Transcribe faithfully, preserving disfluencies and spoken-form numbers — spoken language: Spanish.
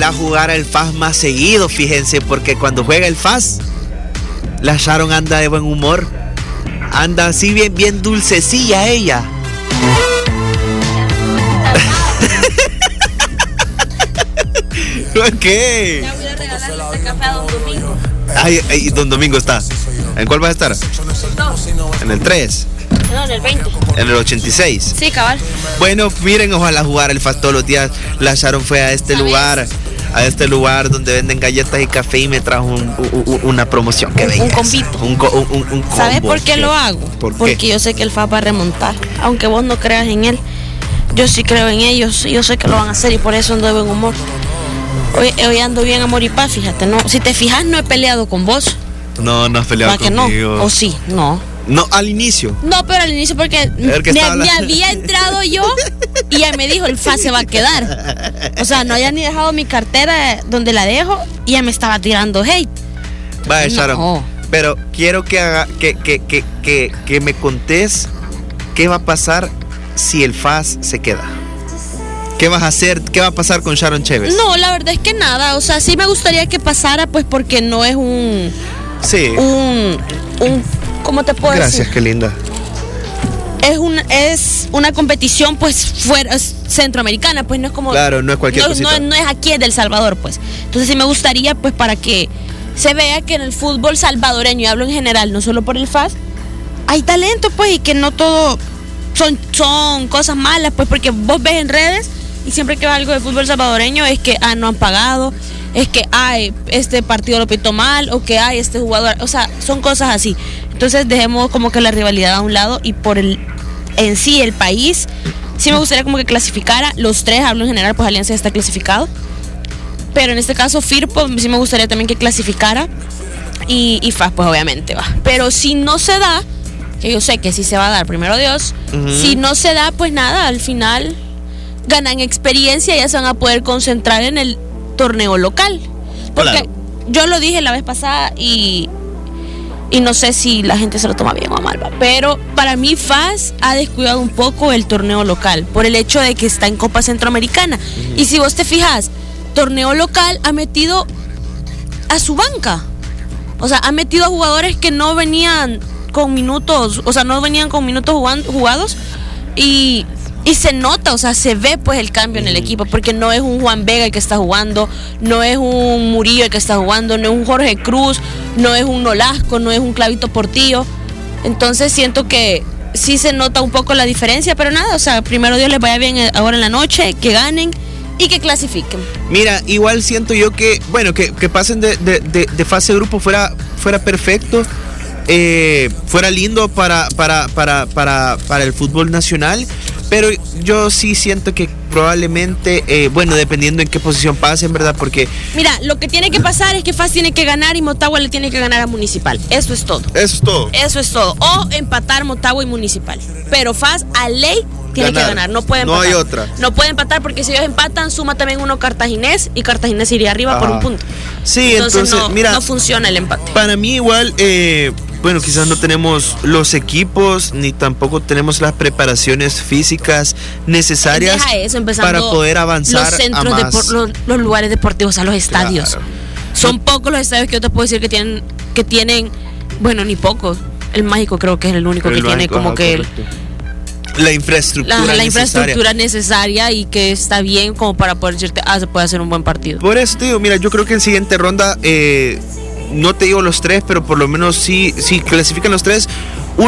ojalá jugara el F A S más seguido, fíjense, porque cuando juega el F A S, la Sharon anda de buen humor. Anda así bien, bien dulcecilla ella. ¿Qué? Ya voy a regalarle este café a Don Domingo. Ay, ay, Don Domingo está. ¿En cuál vas a estar? No, En el tres. no, en el veinte. En el ochenta y seis. Sí, cabal. Bueno, miren, ojalá jugar el F A S todos los días. La Sharon fue a este lugar, a este lugar donde venden galletas y café y me trajo un, un, una promoción. Qué belleza. Un convito. Un, co- un, un, un combo. ¿Sabes por qué lo hago? ¿Por qué? Porque yo sé que el F A S va a remontar. Aunque vos no creas en él, yo sí creo en ellos. Yo sé que lo van a hacer y por eso ando de buen humor. Hoy, hoy ando bien amor y paz, fíjate. No, si te fijas, no he peleado con vos. No, no has peleado ¿Para que conmigo. no? ¿O sí? No. No, al inicio. No, pero al inicio porque ver, ¿qué me, estaba me hablando? había entrado yo y ya me dijo, el F A S se va a quedar. O sea, no había ni dejado mi cartera donde la dejo y ya me estaba tirando hate. Vaya, No. Sharon. Pero quiero que, haga, que, que, que, que, que me contés qué va a pasar si el F A S se queda. ¿Qué vas a hacer? ¿Qué va a pasar con Sharon Chévez? No, la verdad es que nada. O sea, sí me gustaría que pasara, pues porque no es un... Sí. Un... un ¿Cómo te puedo Gracias, decir? qué linda. Es una, es una competición, pues, fuera, es centroamericana, pues no es como... Claro, no es cualquier no, cosita. no, no es aquí, es del Salvador, pues. Entonces sí me gustaría, pues, para que se vea que en el fútbol salvadoreño, y hablo en general, no solo por el F A S, hay talento, pues, y que no todo son, son cosas malas, pues, porque vos ves en redes y siempre que va algo de fútbol salvadoreño es que, ah, no han pagado, es que, ay, este partido lo pitó mal, o que, ay, este jugador, o sea, son cosas así. Entonces dejemos como que la rivalidad a un lado y por el en sí el país, sí me gustaría como que clasificara, los tres, hablo en general, pues Alianza ya está clasificado, pero en este caso Firpo sí me gustaría también que clasificara y, y F A S pues obviamente va. Pero si no se da, que yo sé que sí se va a dar, primero Dios, uh-huh. Si no se da, pues nada, al final ganan experiencia y ya se van a poder concentrar en el torneo local. Porque claro, yo lo dije la vez pasada y, y no sé si la gente se lo toma bien o mal, pero para mí F A S ha descuidado un poco el torneo local por el hecho de que está en Copa Centroamericana. Uh-huh. Y si vos te fijas, torneo local ha metido a su banca. O sea, ha metido a jugadores que no venían con minutos, o sea, no venían con minutos jugando, jugados y... Y se nota, o sea, se ve pues el cambio en el equipo, porque no es un Juan Vega el que está jugando, no es un Murillo el que está jugando, no es un Jorge Cruz, no es un Nolasco, no es un Clavito Portillo. Entonces siento que sí se nota un poco la diferencia, pero nada, o sea, primero Dios les vaya bien ahora en la noche, que ganen y que clasifiquen. Mira, igual siento yo que, bueno, que, que pasen de, de, de, de fase de grupo fuera, fuera perfecto. Eh, fuera lindo para, para, para, para, para el fútbol nacional, pero yo sí siento que probablemente, eh, bueno, dependiendo en qué posición pasen, ¿verdad? Porque... Mira, lo que tiene que pasar es que F A S tiene que ganar y Motagua le tiene que ganar a Municipal. Eso es todo. Eso es todo. Eso es todo. O empatar Motagua y Municipal. Pero F A S a ley tiene ganar. que ganar. No puede empatar. No hay otra. No puede empatar porque si ellos empatan, suma también uno Cartaginés y Cartaginés iría arriba Ajá. por un punto. Sí, entonces, entonces no, mira, no funciona el empate. Para mí igual... Eh, Bueno, quizás no tenemos los equipos ni tampoco tenemos las preparaciones físicas necesarias eso, para poder avanzar los centros a más. Depor- los, los lugares deportivos, o sea, los estadios. Claro. Son pocos los estadios que yo te puedo decir que tienen, que tienen, bueno, ni pocos. El Mágico creo que es el único el que mágico, tiene como ajá, que el, la infraestructura la, la necesaria. infraestructura necesaria y que está bien como para poder decirte, ah, se puede hacer un buen partido. Por eso te digo, mira, yo creo que en siguiente ronda, eh, no te digo los tres, pero por lo menos sí, sí clasifican los tres.